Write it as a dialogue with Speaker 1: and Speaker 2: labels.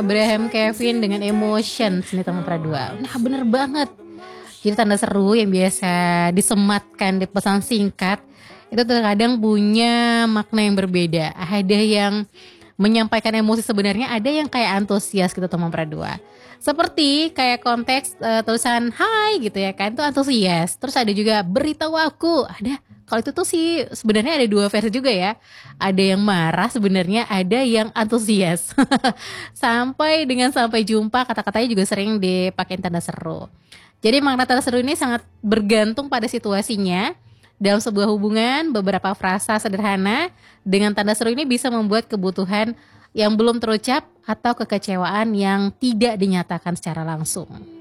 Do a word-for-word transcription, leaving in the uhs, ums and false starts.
Speaker 1: Abraham Kevin dengan Emotions nih teman perdua. Nah bener banget. Jadi tanda seru yang biasa disematkan di pesan singkat itu terkadang punya makna yang berbeda. Ada yang menyampaikan emosi sebenarnya, ada yang kayak antusias gitu teman perdua. Seperti kayak konteks uh, tulisan hai gitu ya kan, itu antusias. Terus ada juga beritahu aku. Ada kalau itu tuh sih sebenarnya ada dua versi juga ya. Ada yang marah sebenarnya, ada yang antusias. Sampai dengan sampai jumpa kata-katanya juga sering dipakai tanda seru. Jadi makna tanda seru ini sangat bergantung pada situasinya. Dalam sebuah hubungan, beberapa frasa sederhana dengan tanda seru ini bisa membuat kebutuhan yang belum terucap atau kekecewaan yang tidak dinyatakan secara langsung.